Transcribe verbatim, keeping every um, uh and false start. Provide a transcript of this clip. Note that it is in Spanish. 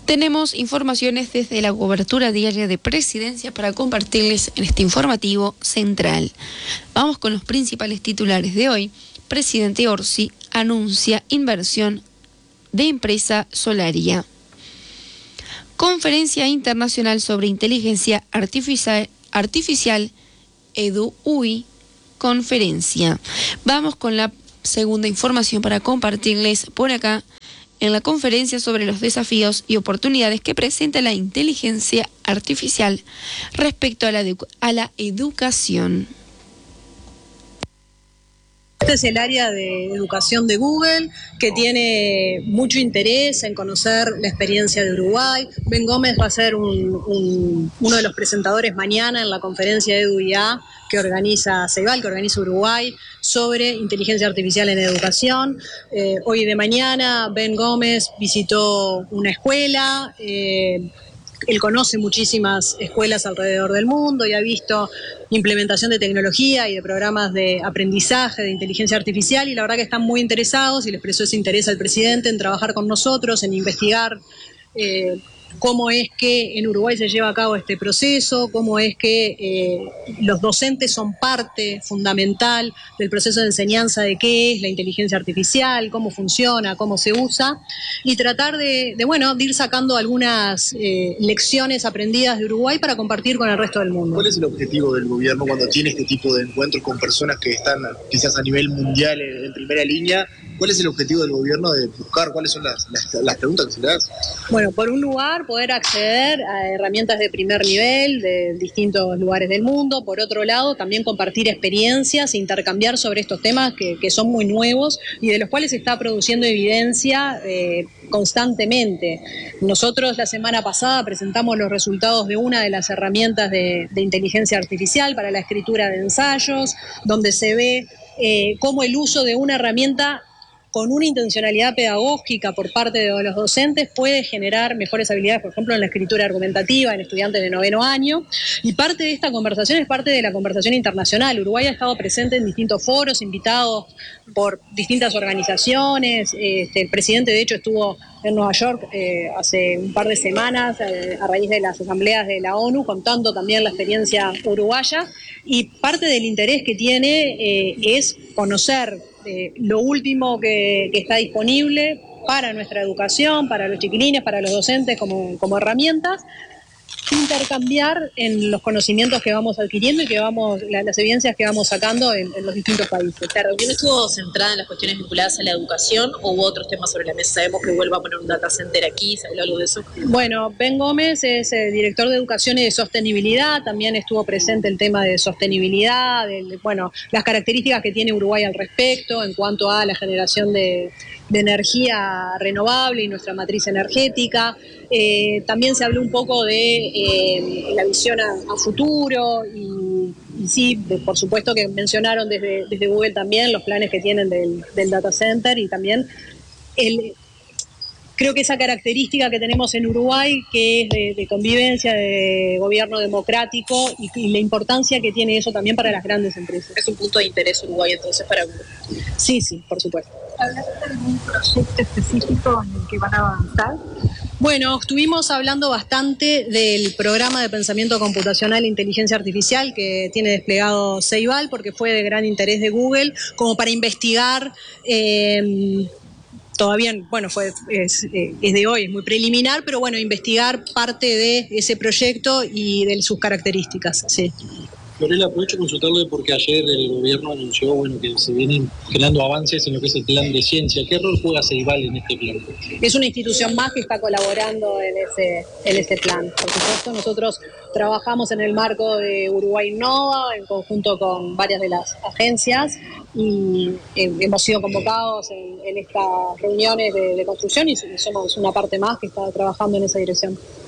Tenemos informaciones desde la cobertura diaria de Presidencia para compartirles en este informativo central. Vamos con los principales titulares de hoy. Presidente Orsi anuncia inversión de empresa Solaria. Conferencia Internacional sobre Inteligencia Artificial, artificial EduUI, conferencia. Vamos con la segunda información para compartirles por acá en la conferencia sobre los desafíos y oportunidades que presenta la inteligencia artificial respecto a la, a la educación. Este es el área de educación de Google, que tiene mucho interés en conocer la experiencia de Uruguay. Ben Gómez va a ser un, un, uno de los presentadores mañana en la conferencia de EduIA que organiza Ceibal, que organiza Uruguay, sobre inteligencia artificial en educación. Eh, hoy de mañana Ben Gómez visitó una escuela. Eh, Él conoce muchísimas escuelas alrededor del mundo y ha visto implementación de tecnología y de programas de aprendizaje, de inteligencia artificial, y la verdad que están muy interesados y le expresó ese interés al presidente en trabajar con nosotros, en investigar eh, cómo es que en Uruguay se lleva a cabo este proceso, cómo es que eh, los docentes son parte fundamental del proceso de enseñanza de qué es la inteligencia artificial, cómo funciona, cómo se usa, y tratar de, de bueno, de ir sacando algunas eh, lecciones aprendidas de Uruguay para compartir con el resto del mundo. ¿Cuál es el objetivo del gobierno cuando tiene este tipo de encuentros con personas que están quizás a nivel mundial en, en primera línea? ¿Cuál es el objetivo del gobierno de buscar? ¿Cuáles son las, las, las preguntas que se le hacen? Bueno, por un lugar, poder acceder a herramientas de primer nivel de distintos lugares del mundo. Por otro lado, también compartir experiencias, intercambiar sobre estos temas que, que son muy nuevos y de los cuales se está produciendo evidencia eh, constantemente. Nosotros la semana pasada presentamos los resultados de una de las herramientas de, de inteligencia artificial para la escritura de ensayos, donde se ve eh, cómo el uso de una herramienta con una intencionalidad pedagógica por parte de los docentes puede generar mejores habilidades, por ejemplo, en la escritura argumentativa en estudiantes de noveno año. Y parte de esta conversación es parte de la conversación internacional. Uruguay ha estado presente en distintos foros, invitados por distintas organizaciones. Este, el presidente, de hecho, estuvo en Nueva York eh, hace un par de semanas eh, a raíz de las asambleas de la ONU, contando también la experiencia uruguaya. Y parte del interés que tiene eh, es conocer Eh, lo último que, que está disponible para nuestra educación, para los chiquilines, para los docentes como, como herramientas, intercambiar en los conocimientos que vamos adquiriendo y que vamos, la, las evidencias que vamos sacando en, en los distintos países. ¿La reunión estuvo centrada en las cuestiones vinculadas a la educación o hubo otros temas sobre la mesa? Sabemos que vuelva a poner un data center aquí, ¿se habló algo de eso? Bueno, Ben Gómez es el director de Educación y de Sostenibilidad, también estuvo presente el tema de sostenibilidad, de, bueno, las características que tiene Uruguay al respecto en cuanto a la generación de, de energía renovable y nuestra matriz energética. Eh, también se habló un poco de eh, la visión a, a futuro y, y sí, de, por supuesto que mencionaron desde, desde Google también los planes que tienen del, del data center y también el, creo que esa característica que tenemos en Uruguay, que es de, de convivencia, de gobierno democrático y, y la importancia que tiene eso también para las grandes empresas. Es un punto de interés Uruguay entonces para Google. Sí, sí, por supuesto. ¿Hablaste de algún proyecto específico en el que van a avanzar? Bueno, estuvimos hablando bastante del programa de pensamiento computacional e inteligencia artificial que tiene desplegado Ceibal, porque fue de gran interés de Google, como para investigar, eh, todavía, bueno, fue es, es de hoy, es muy preliminar, pero bueno, investigar parte de ese proyecto y de sus características, sí. Fiorella, aprovecho consultarle porque ayer el gobierno anunció bueno, que se vienen generando avances en lo que es el plan de ciencia. ¿Qué rol juega Ceibal en este plan? Es una institución más que está colaborando en ese, en ese plan. Por supuesto, nosotros trabajamos en el marco de Uruguay Innova, en conjunto con varias de las agencias, y eh, hemos sido convocados en, en estas reuniones de, de construcción y somos una parte más que está trabajando en esa dirección.